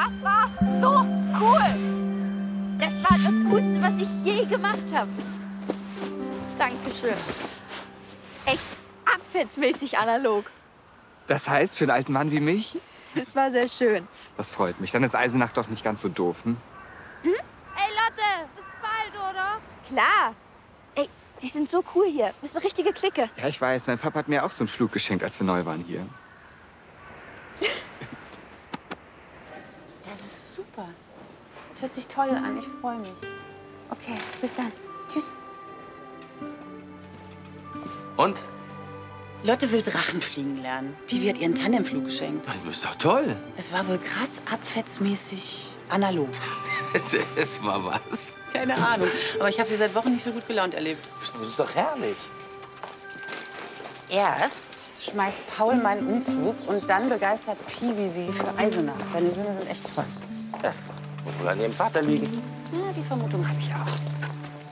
Das war so cool. Das war das Coolste, was ich je gemacht habe. Dankeschön. Echt abfetzmäßig analog. Das heißt, für einen alten Mann wie mich? Es war sehr schön. Das freut mich. Dann ist Eisenach doch nicht ganz so doof, hm? Ey, Lotte, bis bald, oder? Klar. Ey, die sind so cool hier. Bist eine richtige Clique. Ja, ich weiß. Mein Papa hat mir auch so einen Flug geschenkt, als wir neu waren hier. Das ist super. Das hört sich toll an. Ich freue mich. Okay, bis dann. Tschüss. Und? Lotte will Drachen fliegen lernen. Pivi hat ihren Tandemflug geschenkt. Das ist doch toll. Es war wohl krass abfetzmäßig analog. Das ist mal was. Keine Ahnung. Aber ich habe sie seit Wochen nicht so gut gelaunt erlebt. Das ist doch herrlich. Erst schmeißt Paul meinen Umzug und dann begeistert Pivi sie für Eisenach. Deine Söhne sind echt toll. Ja, muss wohl an ihrem Vater liegen. Ja, die Vermutung habe ich auch.